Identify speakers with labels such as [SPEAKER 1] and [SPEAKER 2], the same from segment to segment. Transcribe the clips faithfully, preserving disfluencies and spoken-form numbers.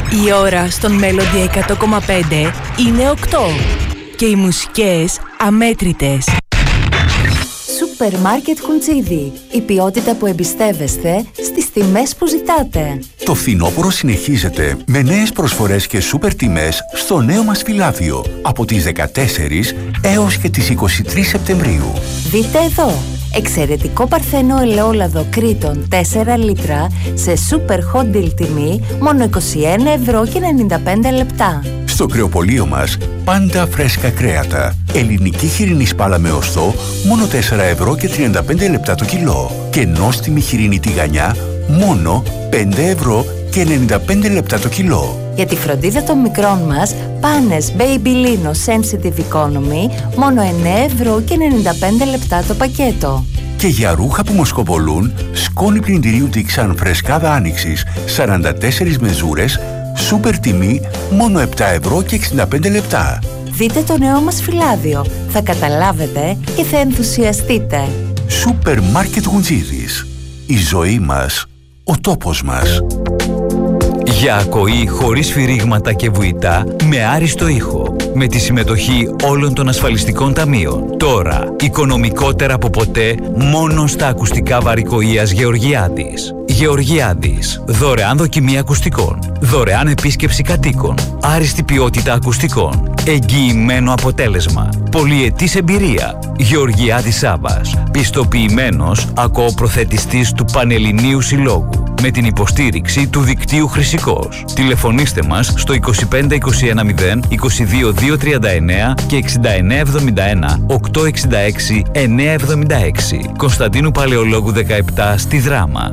[SPEAKER 1] Η ώρα στον Melody εκατό κόμμα πέντε είναι οκτώ και οι μουσικές αμέτρητες.
[SPEAKER 2] Σούπερ Μάρκετ Χουντσίδι. Η ποιότητα που εμπιστεύεστε στις τιμές που ζητάτε.
[SPEAKER 3] Το φθινόπωρο συνεχίζεται με νέες προσφορές και σούπερ τιμές στο νέο μας φυλάδιο από τις δεκατέσσερις έως και τις είκοσι τρεις Σεπτεμβρίου.
[SPEAKER 2] Δείτε εδώ! Εξαιρετικό παρθένο ελαιόλαδο Κρήτον τέσσερα λίτρα σε σούπερ hot deal τιμή μόνο είκοσι ένα ευρώ και ενενήντα πέντε λεπτά.
[SPEAKER 3] Στο κρεοπωλείο μας πάντα φρέσκα κρέατα. Ελληνική χοιρινή σπάλα με οστό μόνο τέσσερα ευρώ και τριάντα πέντε λεπτά το κιλό. Και νόστιμη χοιρινή τηγανιά μόνο πέντε ευρώ και ενενήντα πέντε λεπτά το κιλό.
[SPEAKER 2] Για τη φροντίδα των μικρών μας, πάνες Babyliss Sensitive Economy μόνο εννέα ευρώ και ενενήντα πέντε λεπτά το πακέτο.
[SPEAKER 3] Και για ρούχα που μοσκοβολούν, σκόνη πλυντηρίου Dixan φρεσκάδα άνοιξης σαράντα τέσσερις μεζούρες, σούπερ τιμή μόνο επτά ευρώ και εξήντα πέντε λεπτά.
[SPEAKER 2] Δείτε το νέο μας φυλάδιο, θα καταλάβετε και θα ενθουσιαστείτε.
[SPEAKER 3] Σούπερ Μάρκετ Γουντζίδης. Η ζωή μας, ο τόπος μας.
[SPEAKER 4] Για ακοή χωρίς σφυρίγματα και βουητά με άριστο ήχο. Με τη συμμετοχή όλων των ασφαλιστικών ταμείων. Τώρα, οικονομικότερα από ποτέ, μόνο στα ακουστικά βαρικοείας Γεωργιάδης. Γεωργιάδης. Δωρεάν δοκιμή ακουστικών. Δωρεάν επίσκεψη κατοίκων. Άριστη ποιότητα ακουστικών. Εγγυημένο αποτέλεσμα. Πολυετής εμπειρία. Γεωργιάδης Σάβας. Πιστοποιημένος ακοοπροθετιστής του Πανελληνίου Συλλόγου. Με την υποστήριξη του δικτύου Χρυσικός. Τηλεφωνήστε μας στο είκοσι πέντε είκοσι ένα μηδέν είκοσι δύο δύο τριάντα εννέα και εξήντα εννέα εβδομήντα ένα οκτακόσια εξήντα έξι εννιακόσια εβδομήντα έξι. Κωνσταντίνου Παλαιολόγου δεκαεπτά στη Δράμα.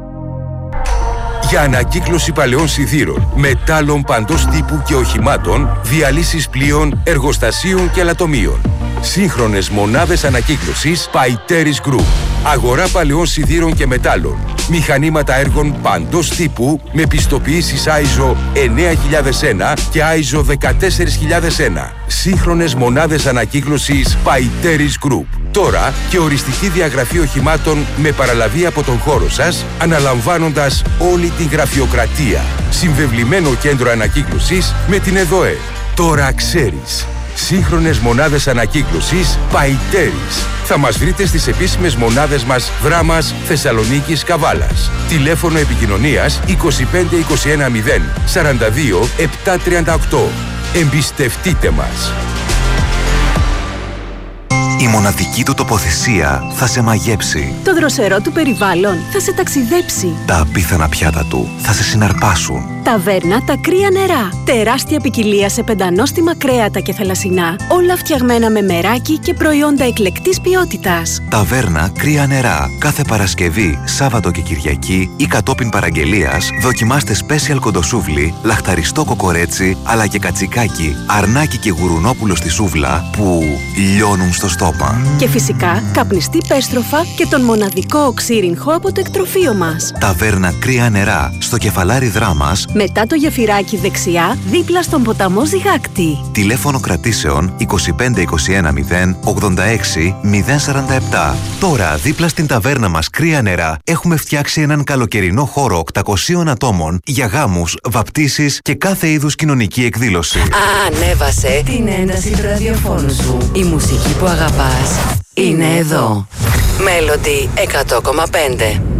[SPEAKER 5] Για ανακύκλωση παλαιών σιδήρων, μετάλλων παντός τύπου και οχημάτων, διαλύσεις πλοίων, εργοστασίων και αλατομείων. Σύγχρονες μονάδες ανακύκλωσης Paiteris Group. Αγορά παλαιών σιδήρων και μετάλλων. Μηχανήματα έργων παντός τύπου με πιστοποιήσεις άι ες ο εννέα χιλιάδες ένα και άι ες ο δεκατέσσερα χιλιάδες ένα. Σύγχρονες μονάδες ανακύκλωσης Paiteris Group. Τώρα και οριστική διαγραφή οχημάτων με παραλαβή από τον χώρο σας, αναλαμβάνοντας όλη την γραφειοκρατία. Συμβεβλημένο κέντρο ανακύκλωσης με την ΕΔΟΕ. Τώρα ξέρεις. Σύγχρονες μονάδες ανακύκλωσης Paiteris. Θα μας βρείτε στις επίσημες μονάδες μας Δράμας, Θεσσαλονίκης, Καβάλας. Τηλέφωνο επικοινωνίας είκοσι πέντε είκοσι ένα μηδέν σαράντα δύο επτακόσια τριάντα οκτώ. Εμπιστευτείτε μας.
[SPEAKER 6] Η μοναδική του τοποθεσία θα σε μαγέψει.
[SPEAKER 7] Το δροσερό του περιβάλλον θα σε ταξιδέψει.
[SPEAKER 6] Τα απίθανα πιάτα του θα σε συναρπάσουν.
[SPEAKER 7] Ταβέρνα Τα Κρύα Νερά. Τεράστια ποικιλία σε πεντανόστιμα κρέατα και θαλασσινά. Όλα φτιαγμένα με μεράκι και προϊόντα εκλεκτής ποιότητας.
[SPEAKER 6] Ταβέρνα Κρύα Νερά. Κάθε Παρασκευή, Σάββατο και Κυριακή ή κατόπιν παραγγελίας δοκιμάστε special κοντοσούβλι, λαχταριστό κοκορέτσι αλλά και κατσικάκι, αρνάκι και γουρουνόπουλο στη σούβλα που λιώνουν στο στόμα.
[SPEAKER 7] Και φυσικά καπνιστή πέστροφα και τον μοναδικό οξύριγχο από το εκτροφείο μας.
[SPEAKER 6] Ταβέρνα Κρύα Νερά, στο Κεφαλάρι Δράμας,
[SPEAKER 7] μετά το γεφυράκι δεξιά, δίπλα στον ποταμό Ζυγάκτη.
[SPEAKER 6] Τηλέφωνο κρατήσεων είκοσι πέντε είκοσι ένα μηδέν ογδόντα έξι μηδέν σαράντα επτά. Τώρα, δίπλα στην ταβέρνα μας Κρύα Νερά, έχουμε φτιάξει έναν καλοκαιρινό χώρο οκτακοσίων ατόμων για γάμους, βαπτίσεις και κάθε είδους κοινωνική εκδήλωση.
[SPEAKER 2] Ανέβασε την ένταση του ραδιοφώνου σου. Η μουσική που αγαπάς είναι εδώ. Melody εκατό κόμμα πέντε.